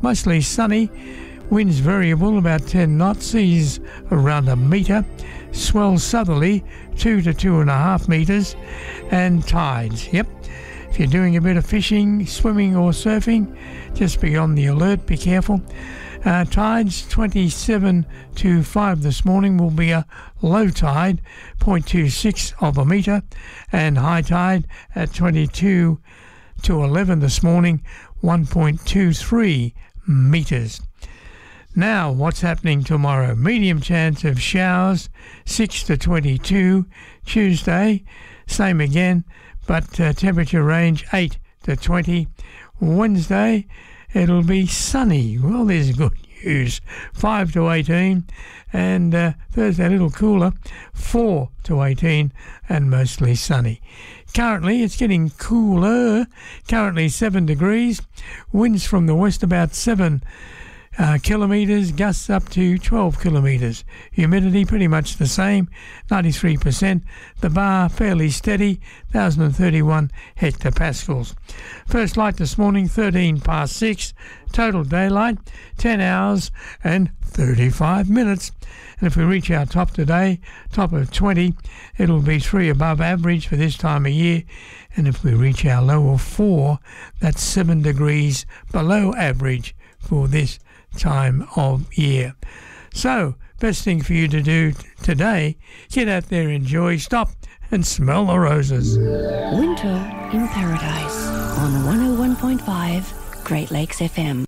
Mostly sunny. Winds variable, about 10 knots. Seas around a metre. Swell southerly, 2 to 2.5 metres. And tides, yep. If you're doing a bit of fishing, swimming or surfing, just be on the alert, be careful. Tides 27 to 5 this morning will be a low tide, 0.26 of a metre, and high tide at 22 to 11 this morning, 1.23 metres. Now, what's happening tomorrow? Medium chance of showers, 6 to 22. Tuesday, same again, but temperature range 8 to 20. Wednesday, it'll be sunny. Well, there's good news. 5 to 18. And Thursday, a little cooler, 4 to 18, and mostly sunny. Currently, it's getting cooler. Currently 7 degrees. Winds from the west about 7 kilometres, gusts up to 12 kilometres. Humidity pretty much the same, 93%. The bar fairly steady, 1,031 hectopascals. First light this morning, 13 past 6. Total daylight, 10 hours and 35 minutes. And if we reach our top today, top of 20, it'll be 3 above average for this time of year. And if we reach our low of 4, that's 7 degrees below average for this time of year. So, best thing for you to do today, get out there, enjoy, stop and smell the roses. Winter in Paradise on 101.5 Great Lakes FM.